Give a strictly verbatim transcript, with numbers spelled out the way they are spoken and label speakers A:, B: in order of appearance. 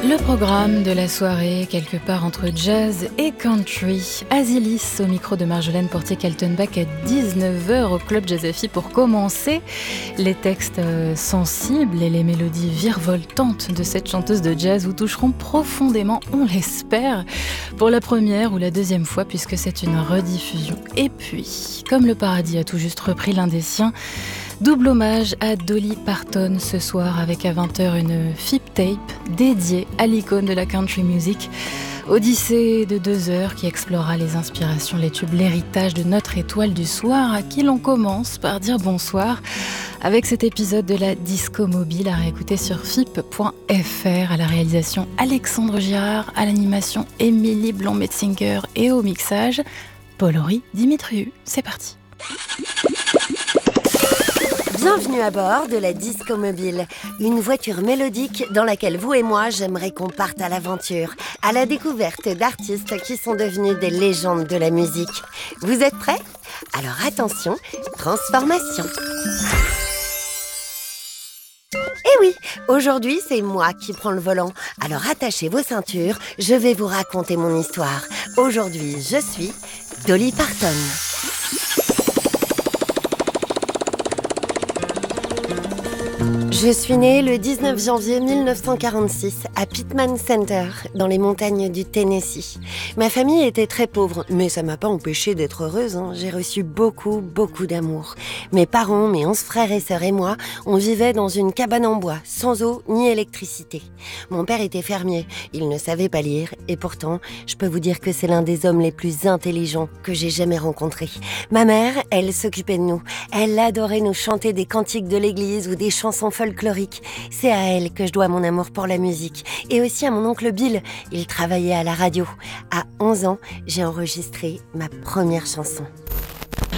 A: Le programme de la soirée, quelque part entre jazz et country. Azilis au micro de Marjolaine Portier-Kaltenbach à dix-neuf heures au Club Jazz F I pour commencer. Les textes sensibles et les mélodies virevoltantes de cette chanteuse de jazz vous toucheront profondément, on l'espère, pour la première ou la deuxième fois puisque c'est une rediffusion. Et puis, comme le paradis a tout juste repris l'un des siens, double hommage à Dolly Parton ce soir avec à vingt heures une F I P tape dédiée à l'icône de la country music. Odyssée de deux heures qui explorera les inspirations, les tubes, l'héritage de notre étoile du soir à qui l'on commence par dire bonsoir avec cet épisode de la Disco Mobile à réécouter sur F I P point F R. À la réalisation Alexandre Girard, à l'animation Émilie Blanc-Metzinger et au mixage Paul-Henri Dimitriou. C'est parti.
B: Bienvenue à bord de la Disco Mobile, une voiture mélodique dans laquelle vous et moi, j'aimerais qu'on parte à l'aventure, à la découverte d'artistes qui sont devenus des légendes de la musique. Vous êtes prêts ? Alors attention, transformation. Eh oui, aujourd'hui c'est moi qui prends le volant. Alors attachez vos ceintures, je vais vous raconter mon histoire. Aujourd'hui, je suis Dolly Parton. Je suis née le dix-neuf janvier mille neuf cent quarante-six à Pittman Center, dans les montagnes du Tennessee. Ma famille était très pauvre, mais ça m'a pas empêchée d'être heureuse, hein. J'ai reçu beaucoup, beaucoup d'amour. Mes parents, mes onze frères et sœurs et moi, on vivait dans une cabane en bois, sans eau ni électricité. Mon père était fermier, il ne savait pas lire, et pourtant, je peux vous dire que c'est l'un des hommes les plus intelligents que j'ai jamais rencontrés. Ma mère, elle s'occupait de nous. Elle adorait nous chanter des cantiques de l'église ou des chansons folklorique. C'est à elle que je dois mon amour pour la musique. Et aussi à mon oncle Bill. Il travaillait à la radio. À onze ans, j'ai enregistré ma première chanson.